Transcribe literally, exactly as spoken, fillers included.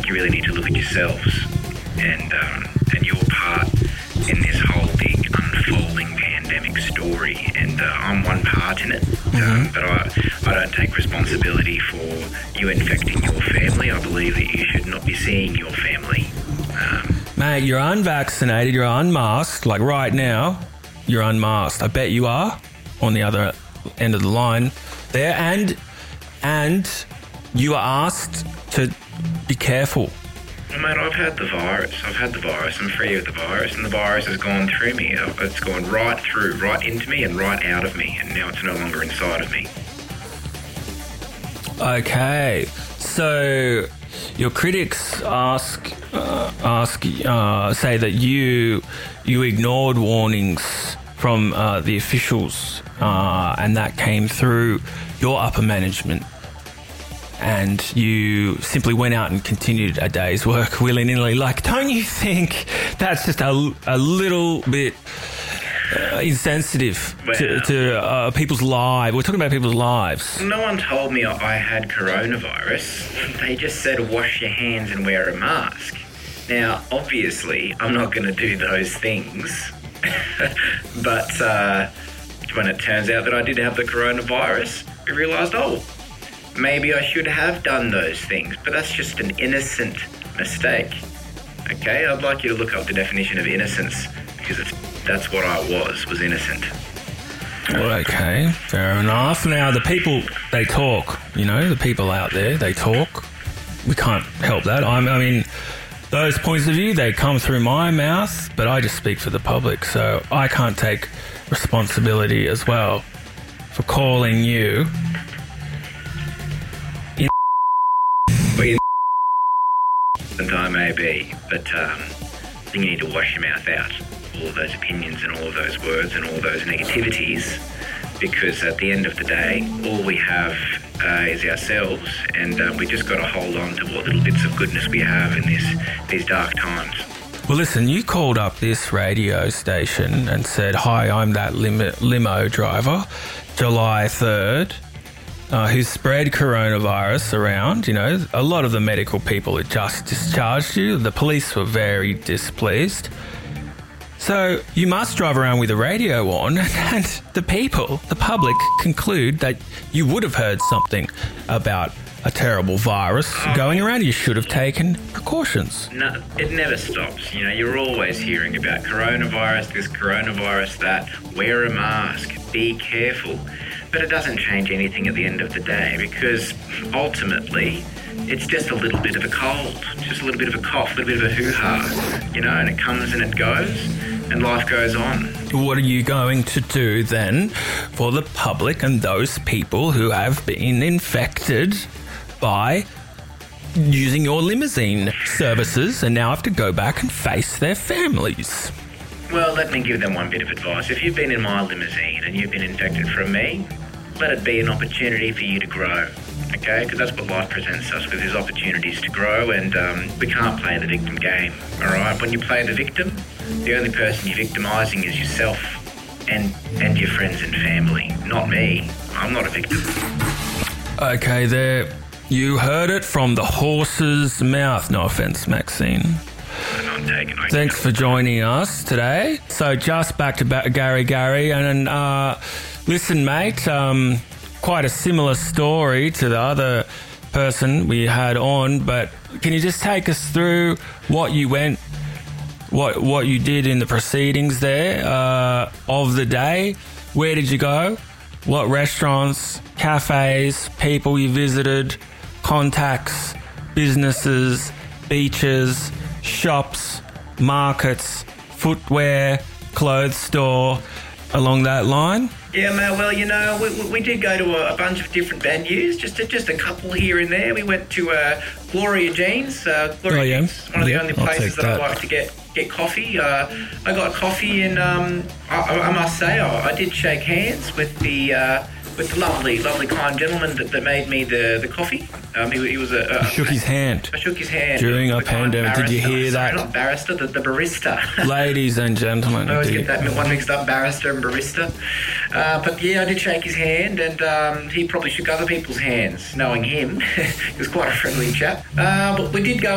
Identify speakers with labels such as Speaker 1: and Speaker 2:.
Speaker 1: think you really need to look at yourselves and um, and your part in this whole big unfolding pandemic story. And uh, I'm one part in it, mm-hmm. um, but I, I don't take responsibility for you infecting your family. I believe that you should not be seeing your family. Um,
Speaker 2: Mate, you're unvaccinated, you're unmasked, like right now, you're unmasked. I bet you are on the other end of the line there. And, and you are asked to be careful.
Speaker 1: Well, mate, I've had the virus. I've had the virus. I'm free of the virus, and the virus has gone through me. It's gone right through, right into me and right out of me, and now it's no longer inside of me.
Speaker 2: Okay, so your critics ask, uh, ask, uh, say that you you ignored warnings from uh, the officials, uh, and that came through your upper management. And you simply went out and continued a day's work willy-nilly. Like, don't you think that's just a, a little bit uh, insensitive well, to, to uh, people's lives? We're talking about people's lives.
Speaker 1: No one told me I had coronavirus. They just said wash your hands and wear a mask. Now, obviously, I'm not going to do those things. But uh, when it turns out that I did have the coronavirus, we realised, oh, maybe I should have done those things, but that's just an innocent mistake. Okay, I'd like you to look up the definition of innocence, because it's, that's what I was, was innocent.
Speaker 2: Well, okay, fair enough. Now, the people, they talk, you know, the people out there, they talk. We can't help that. I'm, I mean, those points of view, they come through my mouth, but I just speak for the public, so I can't take responsibility as well for calling you
Speaker 1: And I may be, but um, I think you need to wash your mouth out, all of those opinions and all of those words and all those negativities, because at the end of the day, all we have uh, is ourselves, and uh, we just got to hold on to what little bits of goodness we have in this these dark times.
Speaker 2: Well, listen, you called up this radio station and said, hi, I'm that lim- limo driver, July third. Uh, who spread coronavirus around. You know, a lot of the medical people had just discharged you. The police were very displeased. So you must drive around with the radio on, and the people, the public, conclude that you would have heard something about a terrible virus going around. You should have taken precautions.
Speaker 1: No, it never stops. You know, you're always hearing about coronavirus, this coronavirus, that. Wear a mask. Be careful. But it doesn't change anything at the end of the day, because ultimately it's just a little bit of a cold, just a little bit of a cough, a little bit of a hoo-ha, you know, and it comes and it goes and life goes on.
Speaker 2: What are you going to do then for the public and those people who have been infected by using your limousine services and now have to go back and face their families?
Speaker 1: Well, let me give them one bit of advice. If you've been in my limousine and you've been infected from me, let it be an opportunity for you to grow, okay? Because that's what life presents us with, is opportunities to grow, and um, we can't play the victim game, all right? When you play the victim, the only person you're victimising is yourself and, and your friends and family, not me. I'm not a victim.
Speaker 2: Okay, there. You heard it from the horse's mouth. No offence, Maxine. Thanks for joining us today. So just back to ba- Gary Gary, and uh, listen, mate, um, quite a similar story to the other person we had on, but can you just take us through what you went, what what you did in the proceedings there uh, of the day? Where did you go? What restaurants, cafes, people you visited, contacts, businesses, beaches, shops, markets, footwear, clothes store, along that line?
Speaker 1: Yeah, mate, well, you know, we, we did go to a, a bunch of different venues, just a, just a couple here and there. We went to uh, Gloria Jeans. Uh, Gloria
Speaker 2: oh, yeah.
Speaker 1: Jeans, one of
Speaker 2: yeah,
Speaker 1: the only places that, that I like to get, get coffee. Uh, I got coffee, and um, I, I must say, I, I did shake hands with the uh, with the lovely, lovely, kind gentleman that, that made me the, the coffee. Um, he, he was a... a
Speaker 2: you shook his hand.
Speaker 1: I shook his hand.
Speaker 2: During a pandemic. Did you hear
Speaker 1: Sorry,
Speaker 2: that?
Speaker 1: Not barrister, the, the barista.
Speaker 2: Ladies and gentlemen.
Speaker 1: I always get that one mixed up, barrister and barista. Uh, but yeah, I did shake his hand, and um, he probably shook other people's hands, knowing him. He was quite a friendly chap. Uh, but we did go